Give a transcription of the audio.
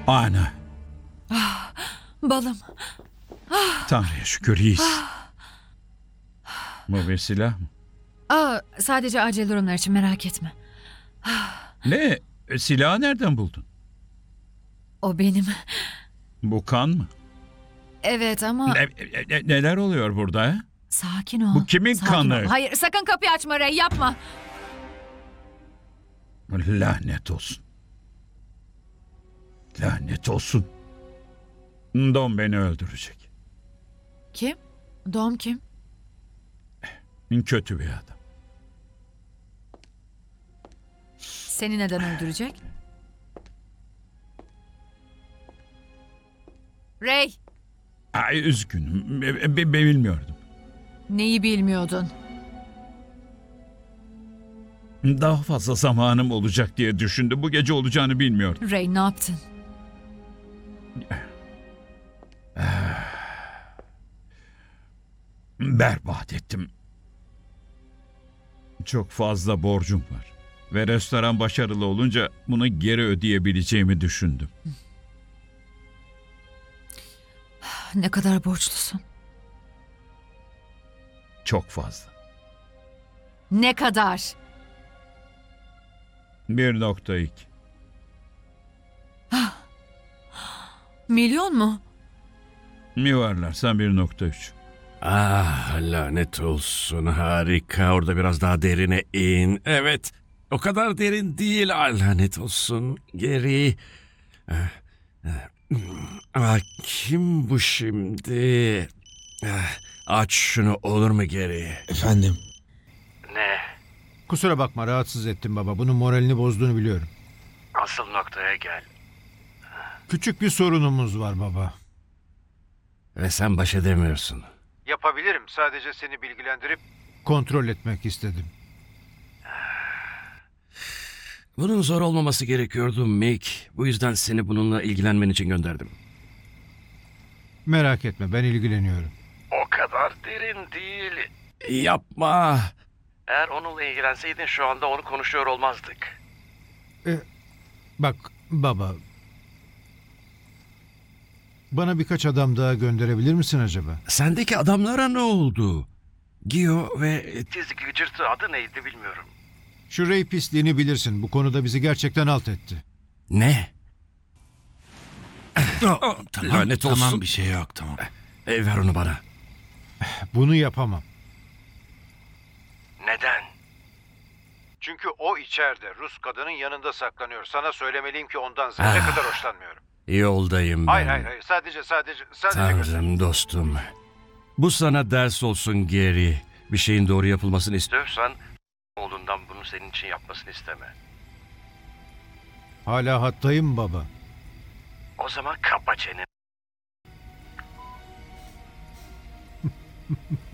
Ana, Balım. Tanrı'ya şükür iyiyiz. Bu bir silah mı? Sadece acil durumlar için, merak etme. Ne? Silahı nereden buldun? O benim. Bu kan mı? Evet ama Neler oluyor burada? He? sakin ol. Bu kimin Sakin kanı? ol. Hayır, sakın kapıyı açma Ray, yapma. Lanet olsun. Lanet olsun. Dom beni öldürecek. Kim? Dom kim? Kötü bir adam. Seni neden öldürecek? Ray, Ay, üzgünüm. Bilmiyordum. neyi bilmiyordun? Daha fazla zamanım olacak diye düşündüm. Bu gece olacağını bilmiyordum. Ray, ne yaptın? Berbat ettim. Çok fazla borcum var. Ve restoran başarılı olunca bunu geri ödeyebileceğimi düşündüm. Ne kadar borçlusun? Çok fazla. Ne kadar? 1.2. Milyon mu? Yuvarlarsan 1.3. Ah, lanet olsun, harika. Orada biraz daha derine in. Evet, o kadar derin değil. Ah, lanet olsun. Geri. Kim bu şimdi? Aç şunu, olur mu geri? Efendim? Ne? Kusura bakma, rahatsız ettim baba. Bunun moralini bozduğunu biliyorum. Asıl noktaya gel. Küçük bir sorunumuz var baba. Ve sen baş edemiyorsun. Yapabilirim. Sadece seni bilgilendirip kontrol etmek istedim. Bunun zor olmaması gerekiyordu Mick. Bu yüzden seni bununla ilgilenmen için gönderdim. Merak etme, ben ilgileniyorum. O kadar derin değil. Yapma. Eğer onunla ilgilenseydin şu anda onu konuşuyor olmazdık. Bak baba. Bana birkaç adam daha gönderebilir misin acaba? Sendeki adamlara ne oldu? Gio ve... Tizik Gıcırtı adı neydi bilmiyorum. Şu Ray pisliğini bilirsin. Bu konuda bizi gerçekten alt etti. Ne? Tamam, Lanet olsun. Tamam, bir şey yok, tamam. Ver onu bana. Bunu yapamam. Neden? Çünkü o içeride Rus kadının yanında saklanıyor. Sana söylemeliyim ki ondan zerre kadar hoşlanmıyorum. Yoldayım ben. Hayır. Sadece Tanrım dostum. Bu sana ders olsun Gary. Bir şeyin doğru yapılmasını istiyorsan... ...olduğundan bunu senin için yapmasını isteme. Hala hattayım baba. O zaman kapa çeneni.